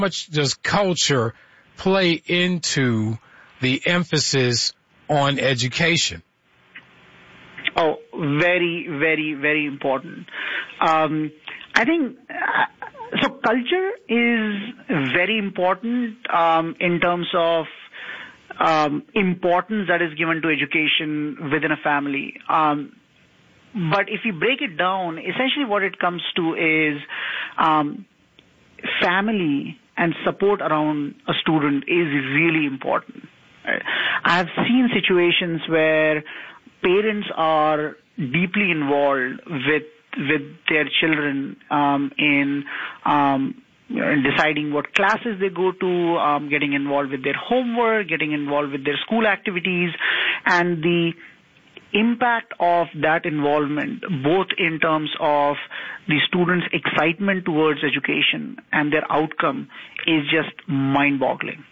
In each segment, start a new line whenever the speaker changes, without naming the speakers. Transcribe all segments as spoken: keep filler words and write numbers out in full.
much does culture play into the emphasis on education?
Oh, very, very, very important. Um, I think uh, so. Culture is very important um, in terms of um, importance that is given to education within a family. Um, but if you break it down, essentially what it comes to is um, family and support around a student is really important. I've seen situations where parents are deeply involved with with their children um, in um, you know, in deciding what classes they go to, um, getting involved with their homework, getting involved with their school activities, and the impact of that involvement, both in terms of the students' excitement towards education and their outcome, is just mind-boggling.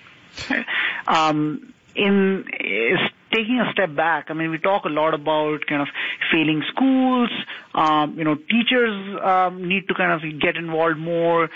Um, in is taking a step back, I mean, we talk a lot about kind of failing schools. Um, you know, teachers um, need to kind of get involved more.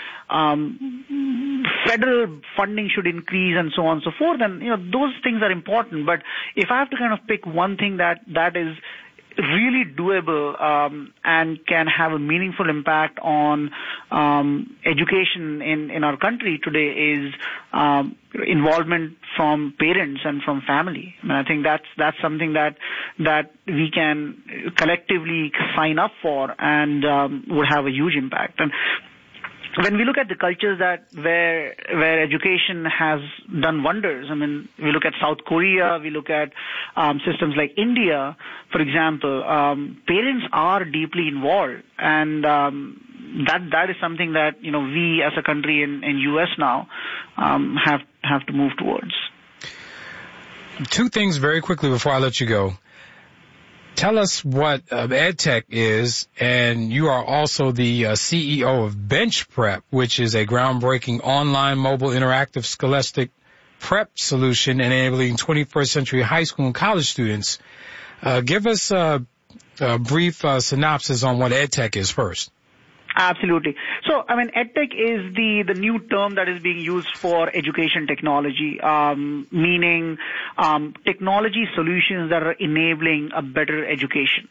Um, federal funding should increase, and so on and so forth. And you know, those things are important. But if I have to kind of pick one thing that that is really doable um, and can have a meaningful impact on um, education in, in our country today is um, involvement from parents and from family. I mean, I think that's that's something that that we can collectively sign up for and um, would have a huge impact. And when we look at the cultures that where where education has done wonders, I mean, we look at South Korea, we look at um, systems like India, for example. Um, parents are deeply involved, and um, that that is something that you know we as a country in in U S now um, have have to move towards.
Two things very quickly before I let you go. Tell us what uh, EdTech is, and you are also the uh, C E O of BenchPrep, which is a groundbreaking online mobile interactive scholastic prep solution enabling twenty-first century high school and college students. Uh, give us a, a brief uh, synopsis on what EdTech is first.
Absolutely. So, I mean, EdTech is the, the new term that is being used for education technology, um, meaning um, technology solutions that are enabling a better education.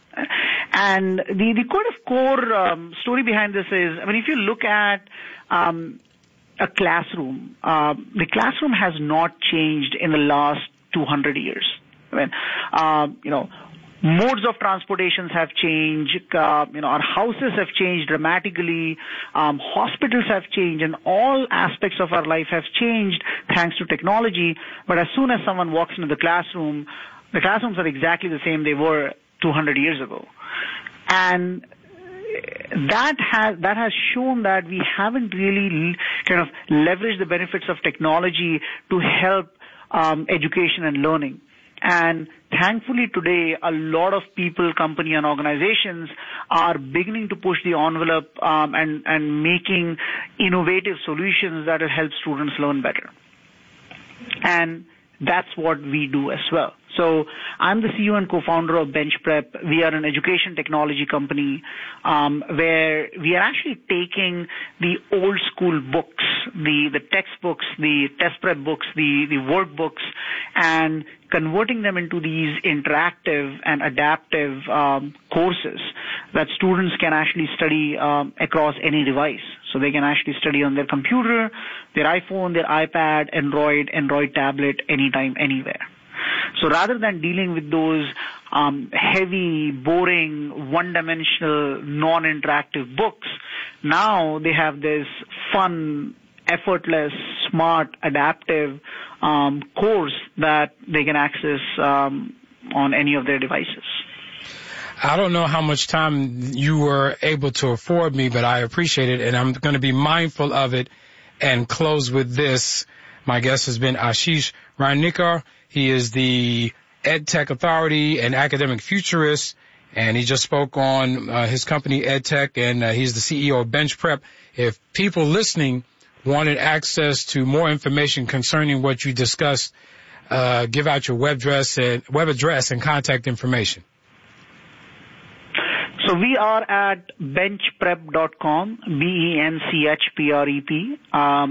And the, the kind of core um, story behind this is, I mean, if you look at um, a classroom, uh, the classroom has not changed in the last two hundred years. I mean, uh, you know, modes of transportations have changed. Uh, you know, our houses have changed dramatically. Um, hospitals have changed, and all aspects of our life have changed thanks to technology. But as soon as someone walks into the classroom, the classrooms are exactly the same they were two hundred years ago, and that has that has shown that we haven't really kind of leveraged the benefits of technology to help um, education and learning. And thankfully today, a lot of people, company and organizations are beginning to push the envelope um, and, and making innovative solutions that will help students learn better. And that's what we do as well. So I'm the C E O and co-founder of BenchPrep. We are an education technology company um, where we are actually taking the old school books, the, the textbooks, the test prep books, the, the workbooks, and converting them into these interactive and adaptive um, courses that students can actually study um, across any device. So they can actually study on their computer, their iPhone, their iPad, Android, Android tablet, anytime, anywhere. So rather than dealing with those um, heavy, boring, one-dimensional, non-interactive books, now they have this fun, effortless, smart, adaptive um, course that they can access um, on any of their devices.
I don't know how much time you were able to afford me, but I appreciate it, and I'm going to be mindful of it and close with this. My guest has been Ashish Rainikar. He is the EdTech Authority and academic futurist, and he just spoke on uh, his company EdTech, and uh, he's the C E O of BenchPrep. If people listening wanted access to more information concerning what you discussed, uh, give out your web address and web address and contact information.
So we are at bench prep dot com, B E N C H P R E P. Um,